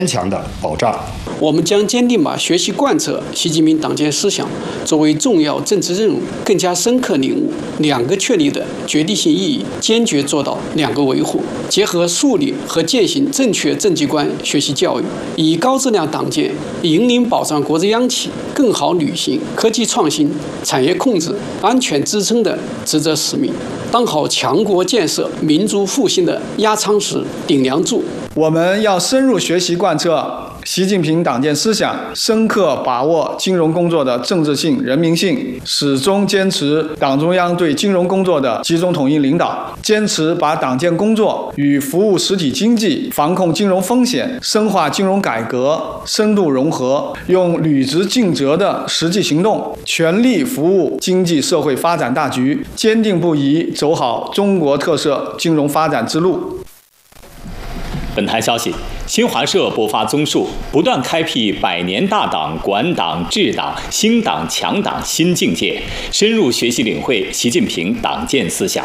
强的保障。 我们将坚定把学习贯彻习近平党建思想作为重要政治任务，更加深刻领悟两个确立的决定性意义，坚决做到两个维护，结合树立和践行正确政绩观学习教育，以高质量党建引领保障国之央企更好履行科技创新、产业控制、安全支撑的职责使命，当好强国建设、民族复兴的压舱石、顶梁柱。 我们要深入学习贯彻习近平党建思想，深刻把握金融工作的政治性、人民性，始终坚持党中央对金融工作的集中统一领导，坚持把党建工作与服务实体经济、防控金融风险、深化金融改革深度融合，用履职尽责的实际行动，全力服务经济社会发展大局，坚定不移走好中国特色金融发展之路。 本台消息，新华社播发综述，不断开辟100年大党、管党、治党、兴党、强党新境界，深入学习领会习近平党建思想。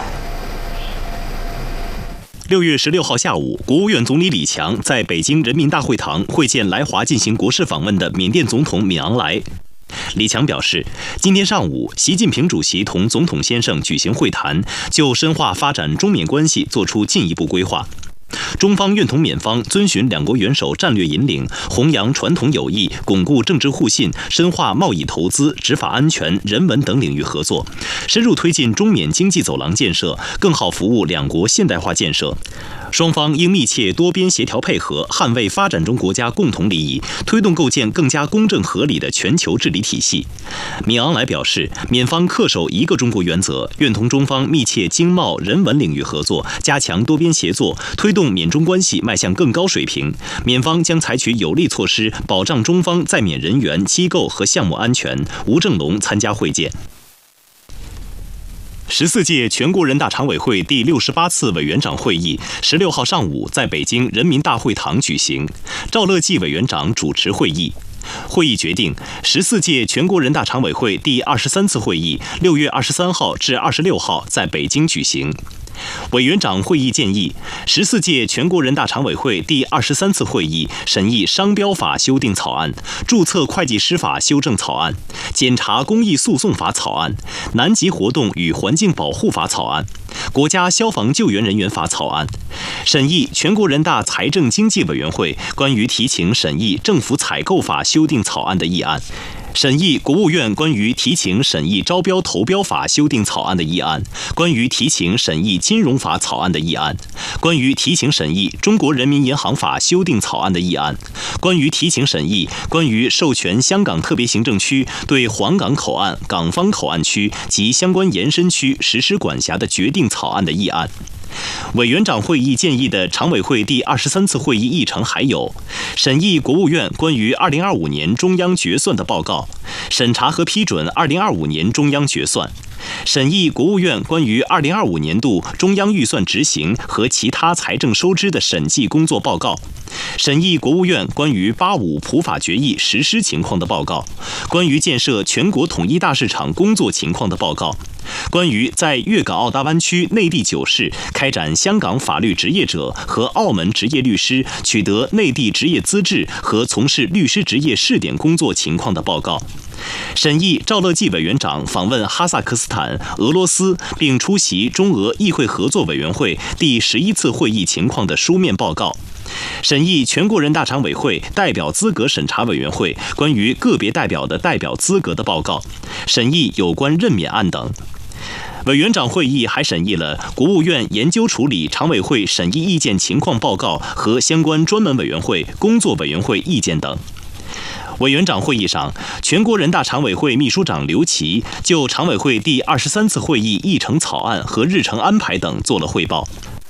6月16号下午，国务院总理李强在北京人民大会堂会见来华进行国事访问的缅甸总统敏昂莱。李强表示，今天上午，习近平主席同总统先生举行会谈，就深化发展中缅关系作出进一步规划。中方愿同缅方遵循两国元首战略引领，弘扬传统友谊，巩固政治互信，深化贸易投资、执法安全、人文等领域合作，深入推进中缅经济走廊建设，更好服务两国现代化建设。双方应密切多边协调配合，捍卫发展中国家共同利益，推动构建更加公正合理的全球治理体系。敏昂莱表示，缅方恪守一个中国原则，愿同中方密切经贸、人文领域合作，加强多边协作，推动缅中关系迈向更高水平。缅方将采取有力措施，保障中方在缅人员、机构和项目安全。吴正龙参加会见。14届全国人大常委会第68次委员长会议16号上午在北京人民大会堂举行，赵乐际委员长主持会议。会议决定，14届全国人大常委会第23次会议6月23号至26号在北京举行。委员长会议建议，14届全国人大常委会第23次会议审议商标法修订草案、注册会计师法修正草案、检察公益诉讼法草案、南极活动与环境保护法草案、国家消防救援人员法草案，审议全国人大财政经济委员会关于提请审议政府采购法修订草案的议案，审议国务院关于提请审议招标投标法修订草案的议案，关于提请审议金融法草案的议案，关于提请审议中国人民银行法修订草案的议案，关于提请审议关于授权香港特别行政区对黄港口岸、港方口岸区及相关延伸区实施管辖的决定草案的议案。委员长会议建议的常委会第23次会议议程还有：审议国务院关于2025年中央决算的报告，审查和批准2025年中央决算；审议国务院关于2025年度中央预算执行和其他财政收支的审计工作报告；审议国务院关于85普法决议实施情况的报告；关于建设全国统一大市场工作情况的报告；关于在粤港澳大湾区内地9市开展香港法律执业者和澳门执业律师取得内地执业资质和从事律师执业试点工作情况的报告；审议赵乐际委员长访问哈萨克斯坦、俄罗斯并出席中俄议会合作委员会第11次会议情况的书面报告；审议全国人大常委会代表资格审查委员会关于个别代表的代表资格的报告；审议有关任免案等。委员长会议还审议了国务院研究处理常委会审议意见情况报告和相关专门委员会、工作委员会意见等。委员长会议上，全国人大常委会秘书长刘奇就常委会第23次会议议程草案和日程安排等做了汇报。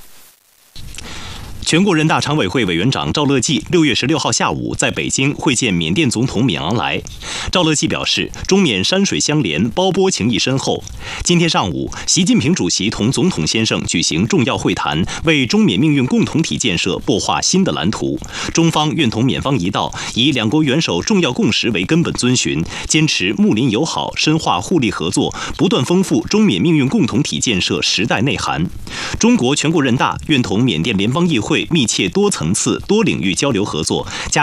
全国人大常委会委员长赵乐际6月16号下午在北京会见缅甸总统敏昂莱。赵乐际表示，中缅山水相连，胞波情谊深厚。今天上午，习近平主席同总统先生举行重要会谈，为中缅命运共同体建设擘画新的蓝图。中方愿同缅方一道，以两国元首重要共识为根本遵循，坚持睦邻友好，深化互利合作，不断丰富中缅命运共同体建设时代内涵。中国全国人大愿同缅甸联邦议会密切多层次、多领域交流合作，加